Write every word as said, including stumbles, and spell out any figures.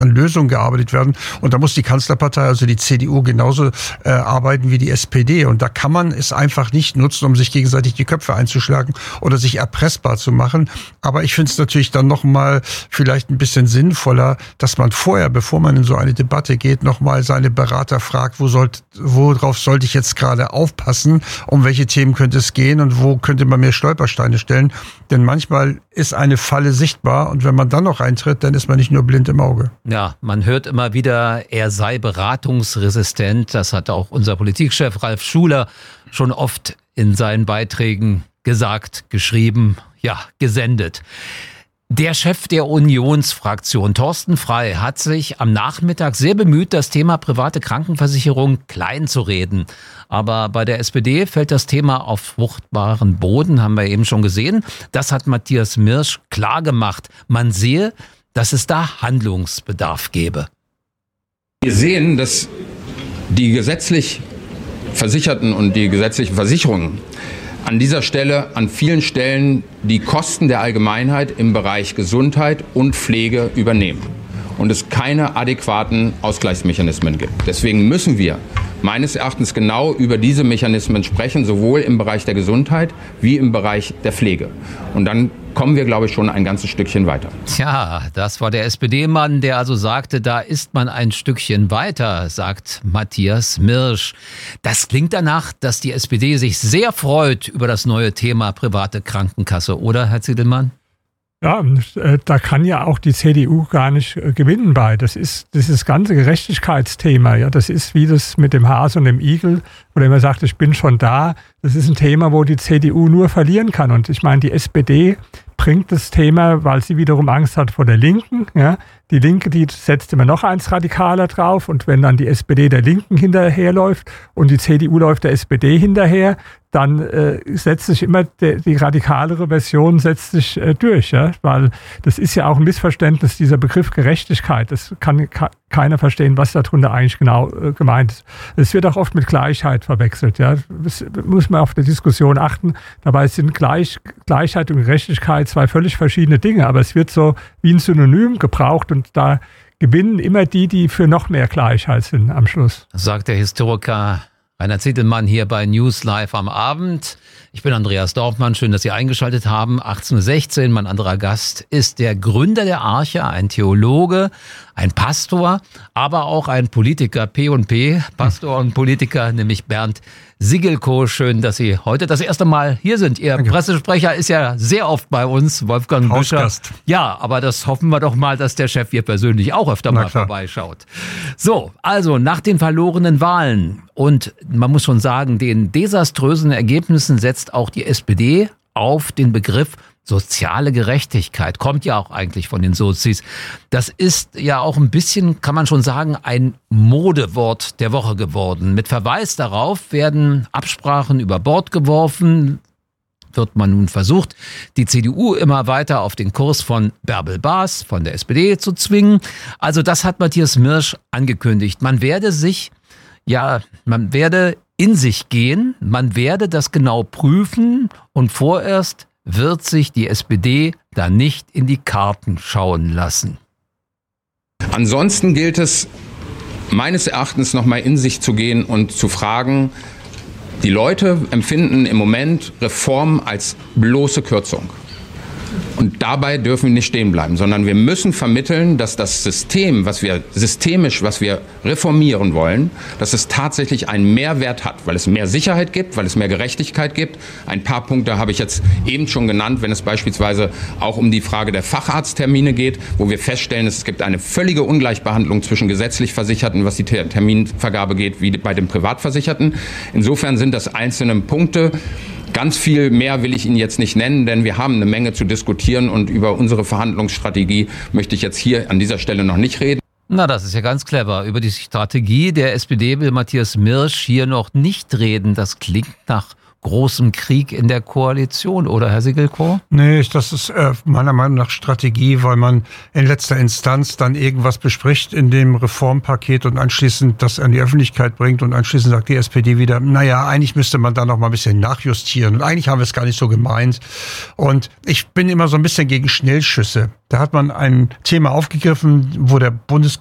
an Lösungen gearbeitet werden. Und da muss die Kanzlerpartei, also die C D U, genauso äh, arbeiten wie die S P D. Und da kann man es einfach nicht nutzen, um sich gegenseitig die Köpfe einzuschlagen oder sich erpressbar zu machen. Aber ich finde es natürlich dann nochmal vielleicht ein bisschen sinnvoller, dass man vorher, bevor man in so eine Debatte geht, nochmal seine Berater fragt, wo sollt, worauf sollte ich jetzt gerade aufpassen, um welche Themen könnte es gehen und wo könnte man mir Stolpersteine stellen. Denn manchmal ist eine Falle sichtbar und wenn man dann noch eintritt, dann ist man nicht nur blind im Auge. Ja, man hört immer wieder, er sei beratungsresistent. Das hat auch unser Politikchef Ralf Schuler schon oft in seinen Beiträgen gesagt, geschrieben, ja, gesendet. Der Chef der Unionsfraktion, Thorsten Frey, hat sich am Nachmittag sehr bemüht, das Thema private Krankenversicherung klein zu reden. Aber bei der S P D fällt das Thema auf fruchtbaren Boden, haben wir eben schon gesehen. Das hat Matthias Mirsch klar gemacht. Man sehe, dass es da Handlungsbedarf gäbe. Wir sehen, dass die gesetzlich Versicherten und die gesetzlichen Versicherungen an dieser Stelle an vielen Stellen die Kosten der Allgemeinheit im Bereich Gesundheit und Pflege übernehmen und es keine adäquaten Ausgleichsmechanismen gibt. Deswegen müssen wir meines Erachtens genau über diese Mechanismen sprechen, sowohl im Bereich der Gesundheit wie im Bereich der Pflege. Und dann kommen wir, glaube ich, schon ein ganzes Stückchen weiter. Tja, das war der S P D-Mann, der also sagte, da ist man ein Stückchen weiter, sagt Matthias Mirsch. Das klingt danach, dass die S P D sich sehr freut über das neue Thema private Krankenkasse, oder, Herr Ziedelmann? Ja, da kann ja auch die C D U gar nicht gewinnen bei. Das ist dieses ganze Gerechtigkeitsthema. Ja, das ist wie das mit dem Hase und dem Igel, wo der immer sagt, ich bin schon da. Das ist ein Thema, wo die C D U nur verlieren kann. Und ich meine, die S P D bringt das Thema, weil sie wiederum Angst hat vor der Linken. Ja, die Linke, die setzt immer noch eins radikaler drauf. Und wenn dann die S P D der Linken hinterherläuft und die C D U läuft der S P D hinterher, dann äh, setzt sich immer de, die radikalere Version setzt sich äh, durch, ja, weil das ist ja auch ein Missverständnis, dieser Begriff Gerechtigkeit. Das kann ka- keiner verstehen, was darunter eigentlich genau äh, gemeint ist. Es wird auch oft mit Gleichheit verwechselt, ja. Das muss man auf die Diskussion achten. Dabei sind Gleich, Gleichheit und Gerechtigkeit zwei völlig verschiedene Dinge, aber es wird so wie ein Synonym gebraucht und da gewinnen immer die, die für noch mehr Gleichheit sind am Schluss. Sagt der Historiker Rainer Zietelmann hier bei News Live am Abend. Ich bin Andreas Dorfmann, schön, dass Sie eingeschaltet haben. achtzehn Uhr sechzehn, mein anderer Gast ist der Gründer der Arche, ein Theologe, ein Pastor, aber auch ein Politiker, P und P, Pastor und Politiker, nämlich Bernd Sigelko. Schön, dass Sie heute das erste Mal hier sind. Ihr Danke. Pressesprecher ist ja sehr oft bei uns, Wolfgang Büscher. Ja, aber das hoffen wir doch mal, dass der Chef hier persönlich auch öfter mal vorbeischaut. So, also nach den verlorenen Wahlen und man muss schon sagen, den desaströsen Ergebnissen setzt auch die S P D auf den Begriff soziale Gerechtigkeit. Kommt ja auch eigentlich von den Sozis. Das ist ja auch ein bisschen, kann man schon sagen, ein Modewort der Woche geworden. Mit Verweis darauf werden Absprachen über Bord geworfen. Wird man nun versucht, die C D U immer weiter auf den Kurs von Bärbel Baas, von der S P D zu zwingen. Also das hat Matthias Mirsch angekündigt. Man werde sich, ja, man werde in sich gehen, man werde das genau prüfen und vorerst wird sich die S P D da nicht in die Karten schauen lassen. Ansonsten gilt es meines Erachtens noch mal in sich zu gehen und zu fragen, die Leute empfinden im Moment Reform als bloße Kürzung. Und dabei dürfen wir nicht stehen bleiben, sondern wir müssen vermitteln, dass das System, was wir systemisch, was wir reformieren wollen, dass es tatsächlich einen Mehrwert hat, weil es mehr Sicherheit gibt, weil es mehr Gerechtigkeit gibt. Ein paar Punkte habe ich jetzt eben schon genannt, wenn es beispielsweise auch um die Frage der Facharzttermine geht, wo wir feststellen, es gibt eine völlige Ungleichbehandlung zwischen gesetzlich Versicherten, was die Terminvergabe geht, wie bei den Privatversicherten. Insofern sind das einzelne Punkte. Ganz viel mehr will ich Ihnen jetzt nicht nennen, denn wir haben eine Menge zu diskutieren und über unsere Verhandlungsstrategie möchte ich jetzt hier an dieser Stelle noch nicht reden. Na, das ist ja ganz clever. Über die Strategie der S P D will Matthias Mirsch hier noch nicht reden. Das klingt nach großem Krieg in der Koalition, oder Herr Sigelko? Nee, das ist äh, meiner Meinung nach Strategie, weil man in letzter Instanz dann irgendwas bespricht in dem Reformpaket und anschließend das an die Öffentlichkeit bringt und anschließend sagt die S P D wieder, naja, eigentlich müsste man da noch mal ein bisschen nachjustieren und eigentlich haben wir es gar nicht so gemeint. Und ich bin immer so ein bisschen gegen Schnellschüsse. Da hat man ein Thema aufgegriffen, wo der Bundes